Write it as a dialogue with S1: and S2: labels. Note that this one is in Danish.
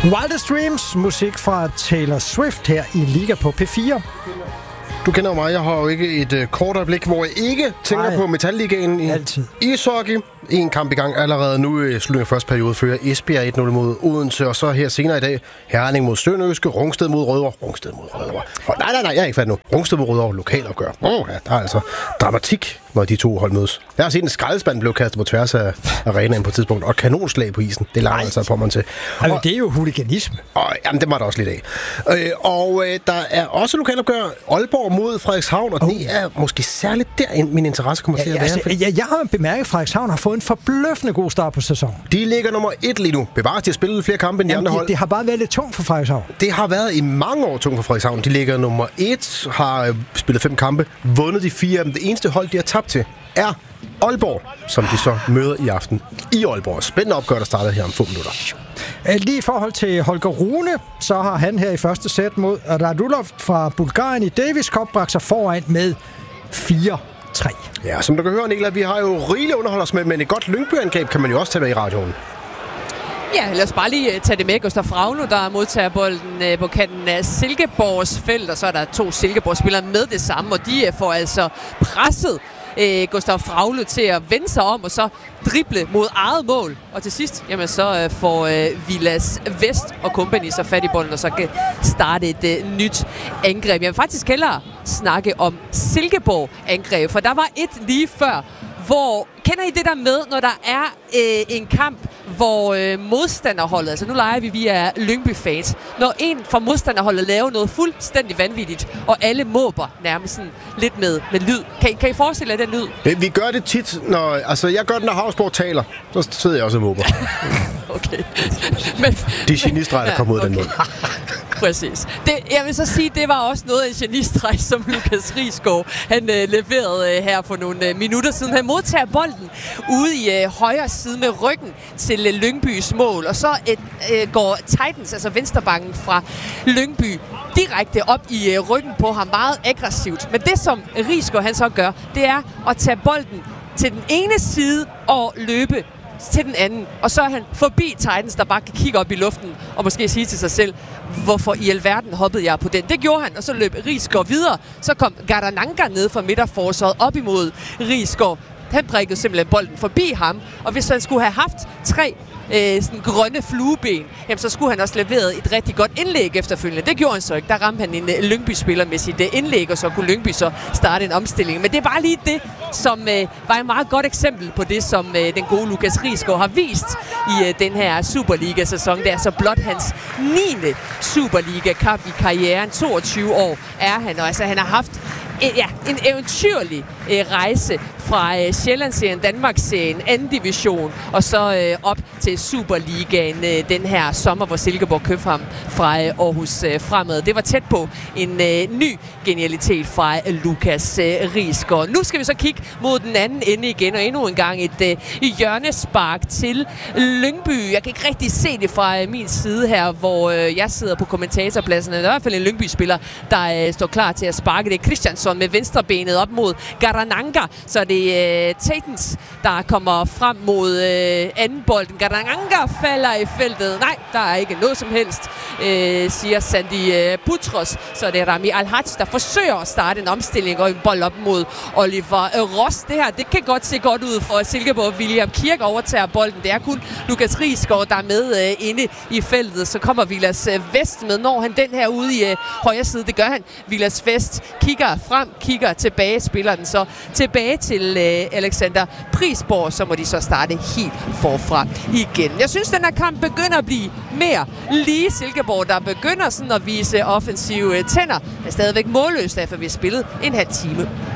S1: Wildest Dreams, musik fra Taylor Swift her i Liga på P4.
S2: Du kender jo mig, jeg har jo ikke et kort øjeblik, hvor jeg ikke tænker på Metalligaen i ishockey. En kamp i gang allerede nu i slutningen af første periode fører Esbjerg 1-0 mod Odense, og så her senere i dag Herning mod Sønderjyske, Rungsted mod Rødovre. Nej, jeg er ikke færdig nu. Rungsted mod Rødovre, lokalopgør. Ja, der er altså dramatik, når de to hold mødes. Jeg har set en skraldespand blev kastet på tværs af arenaen på et tidspunkt, og kanonslag på isen. Det lader altså på mig til.
S1: Altså, det er jo huliganisme.
S2: Jamen, det var der også lidt af. Der er også lokalopgør Aalborg mod Frederikshavn, og det er måske særligt der, min interesse kommer til at være.
S1: Jeg har bemærket, at Frederikshavn har fået en forbløffende god start på sæsonen.
S2: De ligger nummer 1 lige nu. Bevares, de har spillet flere kampe end de andre hold.
S1: Det har bare været lidt tungt for Frederikshavn.
S2: Det har været i mange år tungt for Frederikshavn. De ligger nummer 1, har spillet 5 kampe, vundet de 4 af dem. Det eneste hold, de har tabt til, er Aalborg, som de så møder i aften i Aalborg. Spændende opgør, der starter her om 5 minutter.
S1: Lige i forhold til Holger Rune, så har han her i første sæt mod Radulov fra Bulgarien i Davis Cup bragt sig foran med 4-3.
S2: Ja, som du kan høre, Niklas, vi har jo rigeligt underholdt os med, men et godt Lyngby-angreb kan man jo også tage med i radioen.
S3: Ja, lad os bare lige tage det med. Gustav Fraglo, der modtager bolden på kanten af Silkeborgs felt, og så er der 2 Silkeborg-spillere med det samme, og de får altså presset Gustav Fraglo til at vende sig om og så drible mod eget mål. Og til sidst, jamen så får Vilas Vest og company så fat i bolden, og så kan starte et nyt angreb. Jeg vil faktisk hellere snakke om Silkeborg-angreb, for der var et lige før, hvor, kender I det der med, når der er en kamp, hvor modstanderholdet, altså nu leger vi er Lyngby-fans, når en fra modstanderholdet laver noget fuldstændig vanvittigt, og alle måber nærmest sådan lidt med lyd. Kan I forestille jer den lyd?
S2: Vi gør det tit, jeg gør det, når Havsborg taler, så sidder jeg også og måber.
S3: Okay. Men,
S2: de genistreger, der kommer ud af den måde.
S3: Præcis. Jeg vil så sige, det var også noget af en genistreg, som Lukas Risgaard han leverede her for nogle minutter siden. Han modtager bolden ude i højre side med ryggen til Lyngbys mål, og så går Titans, altså venstrebakken fra Lyngby, direkte op i ryggen på ham, meget aggressivt. Men det, som Risgaard han så gør, det er at tage bolden til den ene side og løbe til den anden. Og så er han forbi Titans, der bare kan kigge op i luften og måske sige til sig selv, hvorfor i alverden hoppede jeg på den? Det gjorde han, og så løb Risgaard videre. Så kom Gardananga ned fra midterforsvaret op imod Risgaard. Han prikkede simpelthen bolden forbi ham, og hvis han skulle have haft 3 sådan grønne flueben, jamen, så skulle han også leveret et rigtig godt indlæg efterfølgende. Det gjorde han så ikke. Der ramte han en Lyngby-spiller med sit indlæg, og så kunne Lyngby så starte en omstilling. Men det er bare lige det, som var et meget godt eksempel på det, som den gode Lukas Risgaard har vist i den her Superliga-sæson. Det er så blot hans 9. Superliga-kamp i karrieren. 22 år er han, og altså han har haft en eventyrlig rejse fra Sjællandsserien, Danmarksserien, 2. division, og så op til Superligaen den her sommer, hvor Silkeborg købte ham fra Aarhus Fremad. Det var tæt på en ny genialitet fra Lukas Risgaard. Nu skal vi så kigge mod den anden ende igen, og endnu en gang et hjørnespark til Lyngby. Jeg kan ikke rigtig se det fra min side her, hvor jeg sidder på kommentatorpladsen. Der er i hvert fald en Lyngby-spiller, der står klar til at sparke. Det er Christiansson med venstrebenet op mod Gardananga, så det er Titans, der kommer frem mod anden bolden. Gardananga falder i feltet. Nej, der er ikke noget som helst, siger Sandy Putros. Så det er Rami Al-Haj, der forsøger at starte en omstilling og en bold op mod Oliver Ross. Det her, det kan godt se godt ud for Silkeborg. William Kirk overtager bolden. Det er kun Lukas Risgaard, der er med inde i feltet. Så kommer Vilas Vest med. Når han den her ude i højre side, det gør han. Vilas Vest kigger frem, kigger tilbage, spiller den så tilbage til Alexander Prisborg, så må de så starte helt forfra igen. Jeg synes, den her kamp begynder at blive mere lige Silkeborg, der begynder sådan at vise offensive tænder. Er stadigvæk målløst, efter vi har spillet en halv time.